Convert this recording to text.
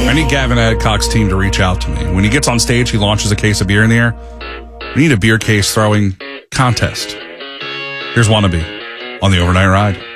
I need Gavin Adcock's team to reach out to me. When he gets on stage, he launches a case of beer in the air. We need a beer case throwing contest. Here's Wannabe on the Overnight Ride.